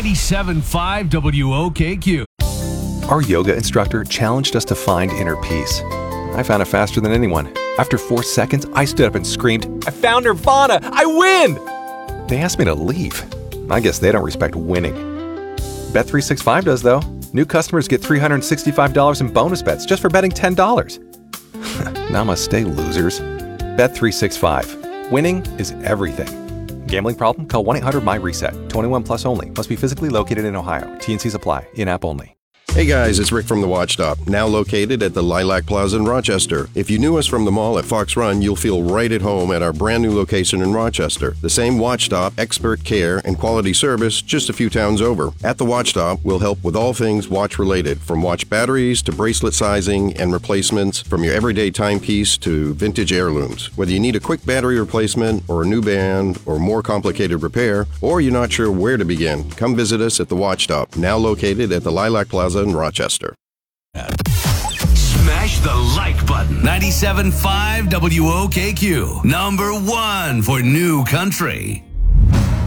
97.5 WOKQ. Our yoga instructor challenged us to find inner peace. I found it faster than anyone. After 4 seconds, I stood up and screamed, "I found Nirvana! I win!" They asked me to leave. I guess they don't respect winning. Bet365 does, though. New customers get $365 in bonus bets just for betting $10. Namaste, losers. Bet365. Winning is everything. Gambling problem? Call 1-800-MY-RESET. 21 plus only. Must be physically located in Ohio. T&Cs apply. In-app only. Hey guys, it's Rick from The Watch Stop, now located at the Lilac Plaza in Rochester. If you knew us from the mall at Fox Run, you'll feel right at home at our brand new location in Rochester. The same Watch Stop, expert care, and quality service just a few towns over. At the Watch Stop, we'll help with all things watch related, from watch batteries to bracelet sizing and replacements, from your everyday timepiece to vintage heirlooms. Whether you need a quick battery replacement or a new band or more complicated repair, or you're not sure where to begin, come visit us at the Watch Stop, now located at the Lilac Plaza in Rochester. Smash the like button. 97.5 WOKQ. Number 1 for New Country.